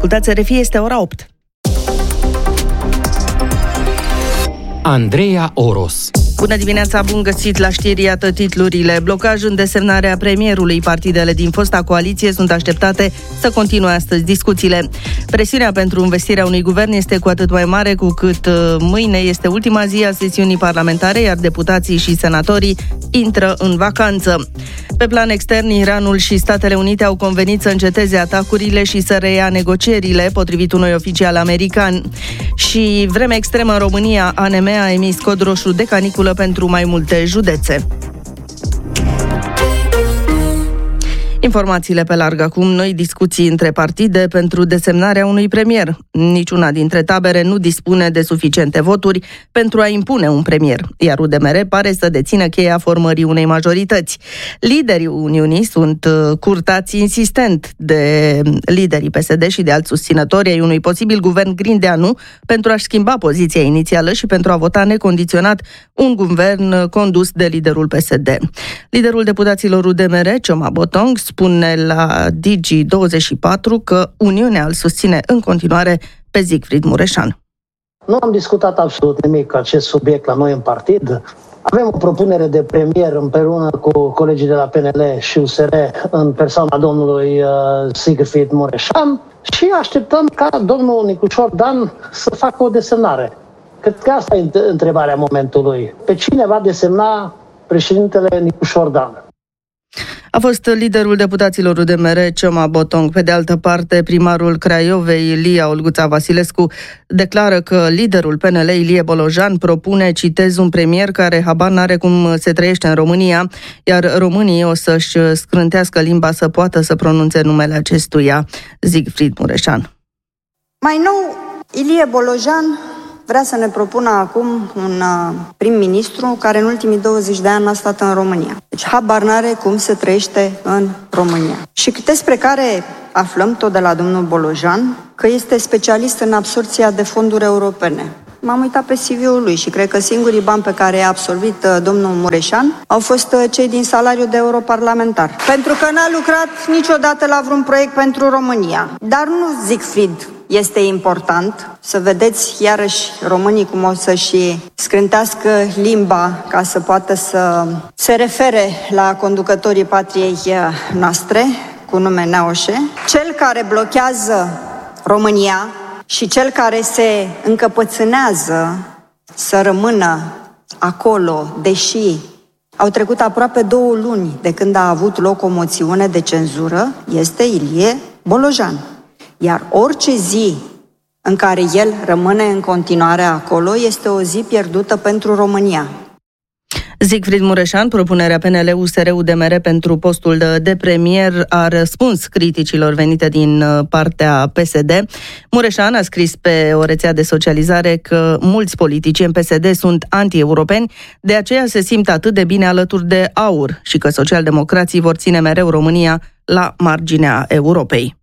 Ascultați RFI, este ora 8. Andreea Oros. Bună dimineața, bun găsit la știri, iată titlurile. Blocaj în desemnarea premierului. Partidele din fosta coaliție sunt așteptate să continue astăzi discuțiile. Presiunea pentru investirea unui guvern este cu atât mai mare cu cât mâine este ultima zi a sesiunii parlamentare, iar deputații și senatorii intră în vacanță. Pe plan extern, Iranul și Statele Unite au convenit să înceteze atacurile și să reia negocierile, potrivit unui oficial american. Și vreme extremă în România, ANM a emis cod roșu de caniculă pentru mai multe județe. Informațiile pe larg acum, noi discuții între partide pentru desemnarea unui premier. Niciuna dintre tabere nu dispune de suficiente voturi pentru a impune un premier, iar UDMR pare să dețină cheia formării unei majorități. Liderii Uniunii sunt curtați insistent de liderii PSD și de alți susținători ai unui posibil guvern grindeanu pentru a-și schimba poziția inițială și pentru a vota necondiționat un guvern condus de liderul PSD. Liderul deputaților UDMR, Cioma Botong, spune la Digi24 că Uniunea îl susține în continuare pe Siegfried Mureșan. Nu am discutat absolut nimic acest subiect la noi în partid. Avem o propunere de premier împreună cu colegii de la PNL și USR în persoana domnului Siegfried Mureșan și așteptăm ca domnul Nicușor Dan să facă o desemnare. Cred că asta e întrebarea momentului. Pe cine va desemna președintele Nicușor Dan? A fost liderul deputaților UDMR, Cioma Botong. Pe de altă parte, primarul Craiovei, Ilia Olguța Vasilescu, declară că liderul PNL, Ilie Bolojan, propune, citez, un premier care habar n-are cum se trăiește în România, iar românii o să-și scrântească limba să poată să pronunțe numele acestuia. Siegfried Mureșan. Mai nou, Ilie Bolojan vrea să ne propună acum un prim-ministru care în ultimii 20 de ani a stat în România. Deci habar n-are cum se trăiește în România. Și despre care aflăm tot de la domnul Bolojan că este specialist în absorbția de fonduri europene. M-am uitat pe CV-ul lui și cred că singurii bani pe care i-a absolvit domnul Mureșan au fost cei din salariul de europarlamentar. Pentru că n-a lucrat niciodată la vreun proiect pentru România. Dar nu Siegfried este important să vedeți iarăși românii cum o să-și scrântească limba ca să poată să se refere la conducătorii patriei noastre cu nume Neaușe. Cel care blochează România și cel care se încăpățânează să rămână acolo, deși au trecut aproape 2 luni de când a avut loc o moțiune de cenzură, este Ilie Bolojan. Iar orice zi în care el rămâne în continuare acolo este o zi pierdută pentru România. Siegfried Mureșan, propunerea PNL-USR-UDMR pentru postul de premier, a răspuns criticilor venite din partea PSD. Mureșan a scris pe o rețea de socializare că mulți politicieni PSD sunt anti-europeni, de aceea se simt atât de bine alături de AUR și că socialdemocrații vor ține mereu România la marginea Europei.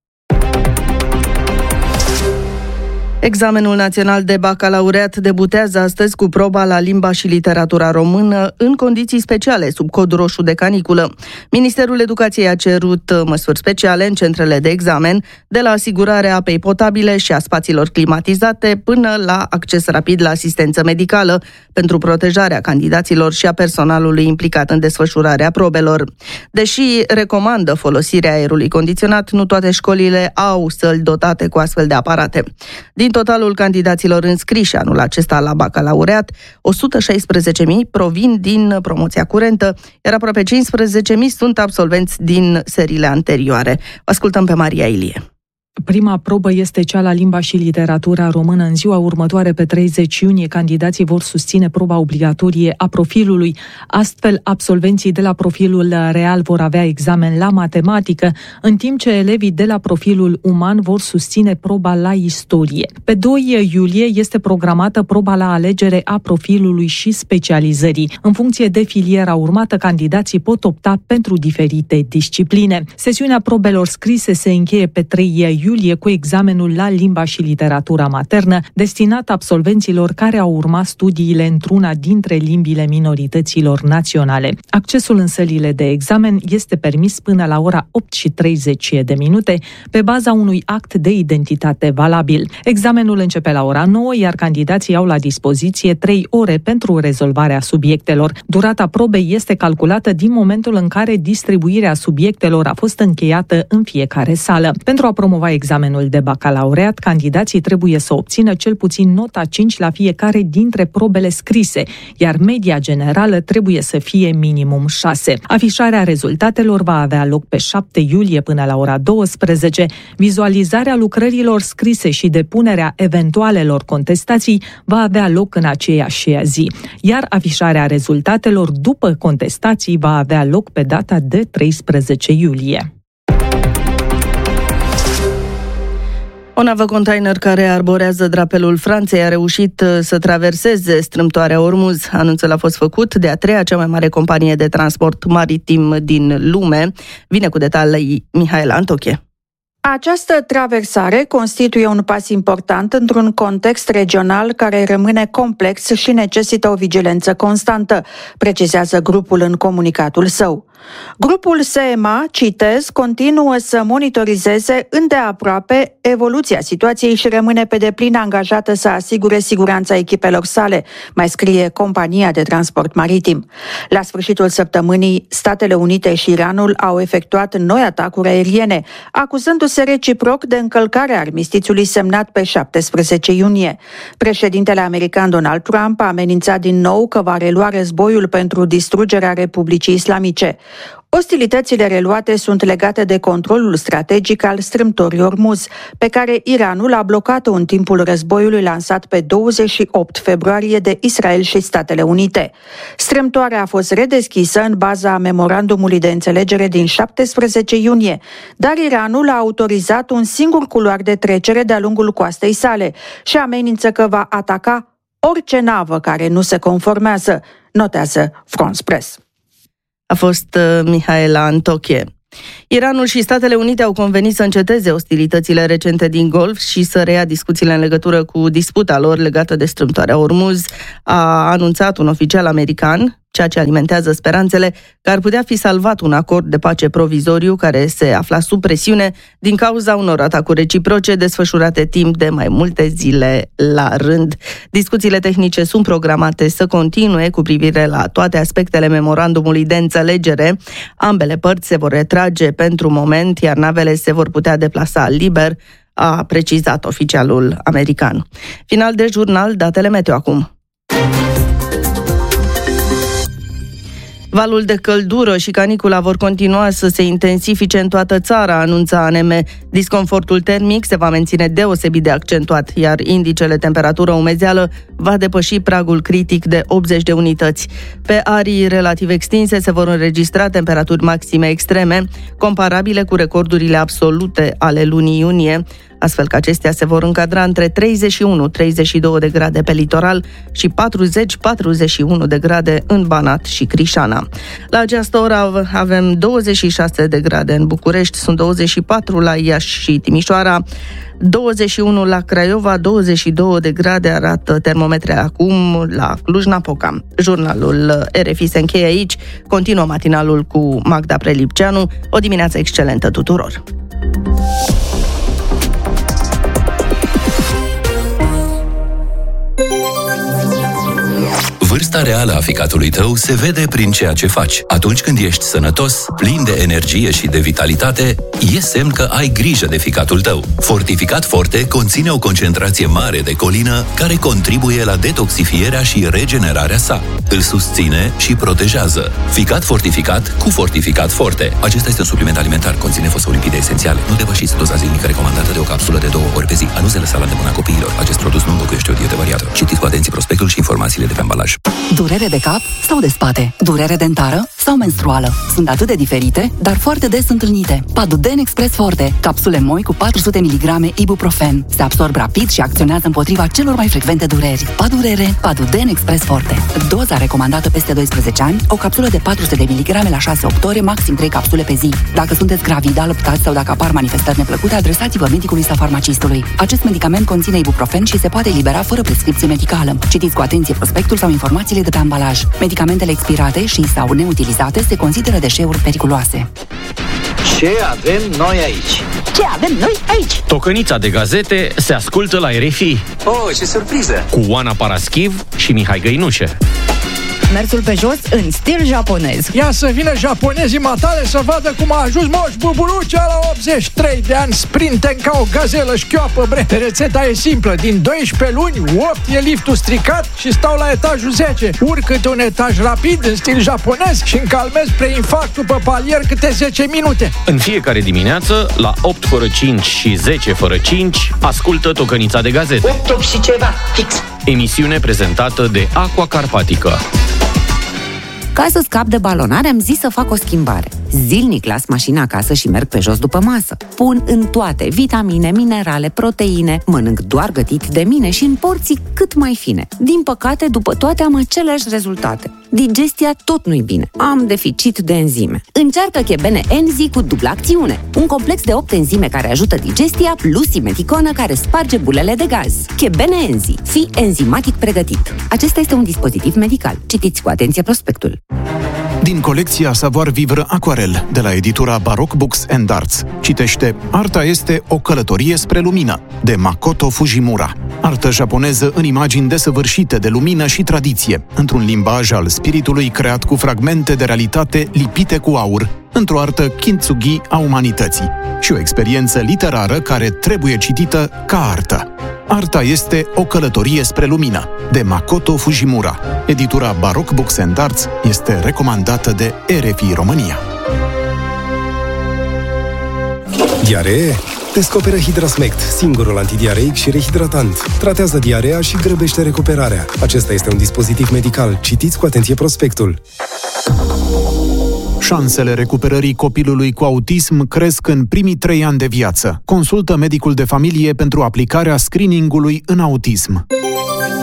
Examenul național de bacalaureat debutează astăzi cu proba la limba și literatura română în condiții speciale, sub cod roșu de caniculă. Ministerul Educației a cerut măsuri speciale în centrele de examen, de la asigurarea apei potabile și a spațiilor climatizate până la acces rapid la asistență medicală pentru protejarea candidaților și a personalului implicat în desfășurarea probelor. Deși recomandă folosirea aerului condiționat, nu toate școlile au săli dotate cu astfel de aparate. Din totalul candidaților înscriși anul acesta la bacalaureat, 116.000 provin din promoția curentă, iar aproape 15.000 sunt absolvenți din seriile anterioare. Ascultăm pe Maria Ilie. Prima probă este cea la limba și literatura română. În ziua următoare, pe 30 iunie, candidații vor susține proba obligatorie a profilului. Astfel, absolvenții de la profilul real vor avea examen la matematică, în timp ce elevii de la profilul uman vor susține proba la istorie. Pe 2 iulie este programată proba la alegere a profilului și specializării. În funcție de filiera urmată, candidații pot opta pentru diferite discipline. Sesiunea probelor scrise se încheie pe 3 iulie cu examenul la limba și literatura maternă, destinat absolvenților care au urmat studiile într-una dintre limbile minorităților naționale. Accesul în sălile de examen este permis până la ora 8:30 pe baza unui act de identitate valabil. Examenul începe la ora 9, iar candidații au la dispoziție 3 ore pentru rezolvarea subiectelor. Durata probei este calculată din momentul în care distribuirea subiectelor a fost încheiată în fiecare sală. Pentru a promova examenul de bacalaureat, candidații trebuie să obțină cel puțin nota 5 la fiecare dintre probele scrise, iar media generală trebuie să fie minimum 6. Afișarea rezultatelor va avea loc pe 7 iulie până la ora 12. Vizualizarea lucrărilor scrise și depunerea eventualelor contestații va avea loc în aceeași zi, iar afișarea rezultatelor după contestații va avea loc pe data de 13 iulie. O navă container care arborează drapelul Franței a reușit să traverseze strâmtoarea Ormuz. Anunțul a fost făcut de a treia cea mai mare companie de transport maritim din lume. Vine cu detalii Mihaela Antoche. Această traversare constituie un pas important într-un context regional care rămâne complex și necesită o vigilență constantă, precizează grupul în comunicatul său. Grupul SEMA, citez, continuă să monitorizeze îndeaproape evoluția situației și rămâne pe deplin angajată să asigure siguranța echipelor sale, mai scrie compania de transport maritim. La sfârșitul săptămânii, Statele Unite și Iranul au efectuat noi atacuri aeriene, acuzându-se reciproc de încălcarea armistițiului semnat pe 17 iunie. Președintele american Donald Trump a amenințat din nou că va relua războiul pentru distrugerea Republicii Islamice. Ostilitățile reluate sunt legate de controlul strategic al strâmtorii Ormuz, pe care Iranul a blocat-o în timpul războiului lansat pe 28 februarie de Israel și Statele Unite. Strâmtoarea a fost redeschisă în baza memorandumului de înțelegere din 17 iunie, dar Iranul a autorizat un singur culoar de trecere de-a lungul coastei sale și amenință că va ataca orice navă care nu se conformează, notează France Press. A fost Mihaela Antoche. Iranul și Statele Unite au convenit să înceteze ostilitățile recente din Golf și să reia discuțiile în legătură cu disputa lor legată de strâmtoarea Ormuz, a anunțat un oficial american, ceea ce alimentează speranțele că ar putea fi salvat un acord de pace provizoriu care se afla sub presiune din cauza unor atacuri reciproce desfășurate timp de mai multe zile la rând. Discuțiile tehnice sunt programate să continue cu privire la toate aspectele memorandumului de înțelegere. Ambele părți se vor retrage pentru moment, iar navele se vor putea deplasa liber, a precizat oficialul american. Final de jurnal, datele meteo acum. Valul de căldură și canicula vor continua să se intensifice în toată țara, anunță ANM. Disconfortul termic se va menține deosebit de accentuat, iar indicele temperatură-umezeală va depăși pragul critic de 80 de unități. Pe arii relativ extinse se vor înregistra temperaturi maxime extreme, comparabile cu recordurile absolute ale lunii iunie, astfel că acestea se vor încadra între 31-32 de grade pe litoral și 40-41 de grade în Banat și Crișana. La această oră avem 26 de grade în București, sunt 24 la Iași și Timișoara, 21 la Craiova, 22 de grade arată termometrele acum la Cluj-Napoca. Jurnalul RFI se încheie aici, continuă matinalul cu Magda Prelipceanu. O dimineață excelentă tuturor! Vârsta reală a ficatului tău se vede prin ceea ce faci. Atunci când ești sănătos, plin de energie și de vitalitate, e semn că ai grijă de ficatul tău. Fortificat Forte conține o concentrație mare de colină care contribuie la detoxifierea și regenerarea sa. Îl susține și protejează. Ficat fortificat cu Fortificat Forte. Acesta este un supliment alimentar, conține fosfolipide esențiale. Nu depășiți doza zilnică recomandată de o capsulă de 2 ori pe zi. A nu se lăsa la îndemâna copiilor. Acest produs nu înlocuiește o dietă variată. Citiți cu atenție prospectul și informațiile de pe ambalaj. Durere de cap sau de spate? Durere dentară sau menstruală? Sunt atât de diferite, dar foarte des întâlnite. Paduden Express Forte, capsule moi cu 400 mg ibuprofen. Se absorb rapid și acționează împotriva celor mai frecvente dureri. Padurere, Paduden Express Forte. Doza recomandată peste 12 ani, o capsulă de 400 de mg la 6-8 ore, maxim 3 capsule pe zi. Dacă sunteți gravid, alăptați sau dacă apar manifestări neplăcute, adresați-vă medicului sau farmacistului. Acest medicament conține ibuprofen și se poate elibera fără prescripție medicală. Citiți cu atenție prospectul sau informațiile de pe ambalaj. Medicamentele expirate și sau neutilizate se consideră deșeuri periculoase. Ce avem noi aici? Ce avem noi aici? Tocănița de gazete se ascultă la RFI. Oh, ce surpriză! Cu Oana Paraschiv și Mihai Găinușe. Mersul pe jos în stil japonez. Ia să vină japonezii matale să vadă cum a ajuns Moș Buburucea la 83 de ani, sprinten ca o gazelă șchioapă, bre. Rețeta e simplă, din 12 luni, 8 e liftul stricat și stau la etajul 10. Urc câte un etaj rapid în stil japonez și încalmez preinfarctul pe palier câte 10 minute. În fiecare dimineață, la 8 fără 5 și 10 fără 5, ascultă Tocănița de gazete. 8 și ceva, fix. Emisiune prezentată de Aqua Carpatica. Ca să scap de balonare, am zis să fac o schimbare. Zilnic las mașina acasă și merg pe jos după masă. Pun în toate vitamine, minerale, proteine, mănânc doar gătit de mine și în porții cât mai fine. Din păcate, după toate am aceleași rezultate. Digestia tot nu-i bine. Am deficit de enzime. Încearcă Chebene Enzi cu dublă acțiune. Un complex de 8 enzime care ajută digestia plus simeticonă care sparge bulele de gaz. Chebene Enzi. Fii enzimatic pregătit. Acesta este un dispozitiv medical. Citiți cu atenție prospectul. Din colecția Savoir Vivre Aquarel, de la editura Baroque Books and Arts. Citește Arta este o călătorie spre lumină, de Makoto Fujimura. Artă japoneză în imagini desăvârșite de lumină și tradiție, într-un limbaj al spiritului creat cu fragmente de realitate lipite cu aur, într-o artă kintsugi a umanității și o experiență literară care trebuie citită ca artă. Arta este o călătorie spre lumină, de Makoto Fujimura. Editura Baroque Books and Arts este recomandată de RFI România. Diaree? Descoperă Hidrasmect, singurul antidiareic și rehidratant. Tratează diarea și grăbește recuperarea. Acesta este un dispozitiv medical. Citiți cu atenție prospectul. Șansele recuperării copilului cu autism cresc în primii 3 ani de viață. Consultă medicul de familie pentru aplicarea screening-ului în autism.